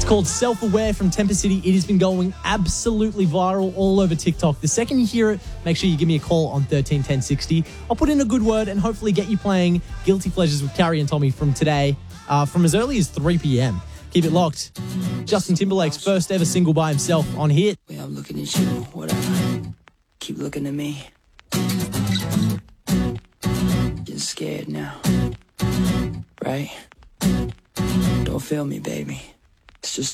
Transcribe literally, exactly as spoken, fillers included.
It's called Self-Aware from Temper City. It has been going absolutely viral all over TikTok. The second you hear it, make sure you give me a call on thirteen ten sixty. I'll put in a good word and hopefully get you playing Guilty Pleasures with Carrie and Tommy from today, uh, from as early as three p.m. Keep it locked. Justin Timberlake's first ever single by himself on Hit. Way I'm looking at you, what I keep looking at me. Getting scared now, right? Don't feel me, baby. It's just